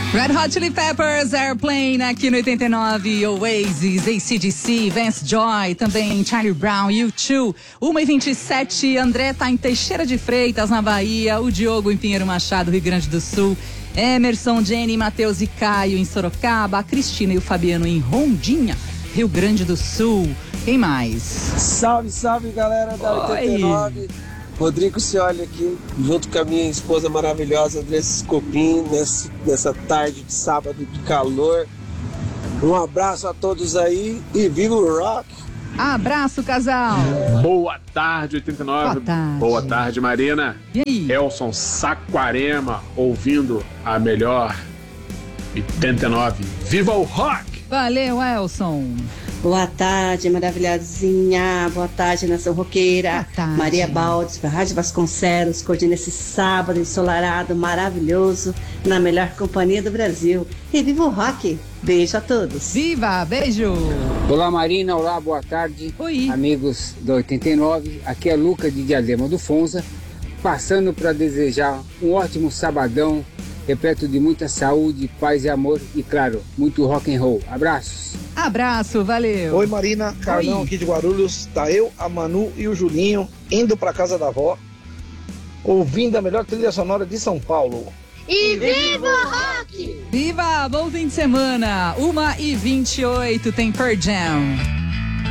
Red Hot Chili Peppers, Airplane, aqui no 89, Oasis, AC/DC, Vance Joy, também Charlie Brown, U2, 1h27, André tá em Teixeira de Freitas, na Bahia, o Diogo em Pinheiro Machado, Rio Grande do Sul, Emerson, Jenny, Matheus e Caio em Sorocaba, a Cristina e o Fabiano em Rondinha, Rio Grande do Sul. Quem mais? Salve, salve, galera da 89. Rodrigo Cioli aqui, junto com a minha esposa maravilhosa, Andressa Scopin, nessa tarde de sábado de calor. Um abraço a todos aí e viva o rock! Abraço, casal! Boa tarde, 89. Boa tarde. Boa tarde, Marina. E aí? Elson Saquarema, ouvindo a melhor 89. Viva o rock! Valeu, Elson! Boa tarde, maravilhosinha. Boa tarde, nação roqueira. Boa tarde. Maria Baldes, da Rádio Vasconcelos, curtindo esse sábado ensolarado, maravilhoso, na melhor companhia do Brasil. E viva o rock! Beijo a todos. Viva, beijo! Olá, Marina. Olá, boa tarde. Oi. Amigos da 89. Aqui é Luca de Diadema do Fonza, passando para desejar um ótimo sabadão, repleto de muita saúde, paz e amor e, claro, muito rock and roll. Abraços. Abraço, valeu. Oi, Marina, Carlão aqui de Guarulhos. Tá eu, a Manu e o Julinho indo pra casa da avó, ouvindo a melhor trilha sonora de São Paulo. E viva o rock! Viva, bom fim de semana. 1h28 tem Pearl Jam.